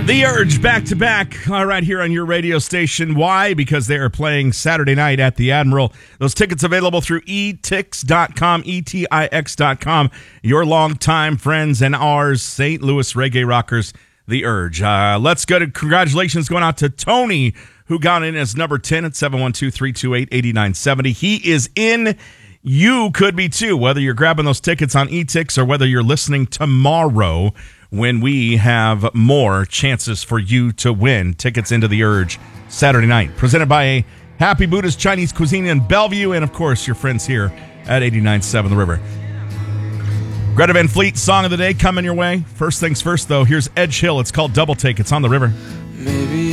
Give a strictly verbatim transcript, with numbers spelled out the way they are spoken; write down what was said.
The Urge back to back, all right, here on your radio station. Why? Because they are playing Saturday night at the Admiral. Those tickets available through e tix dot com, E T I X dot com. Your longtime friends and ours, Saint Louis Reggae Rockers, The Urge. Uh, let's go to congratulations going out to Tony, who got in as number ten at seven one two, three two eight, eight nine seven zero. He is in. You could be too, whether you're grabbing those tickets on eTix or whether you're listening tomorrow when we have more chances for you to win tickets into the Urge Saturday night. Presented by a Happy Buddhist Chinese Cuisine in Bellevue and, of course, your friends here at eighty-nine point seven The River. Greta Van Fleet, song of the day coming your way. First things first, though, here's Edge Hill. It's called Double Take. It's on The River. Maybe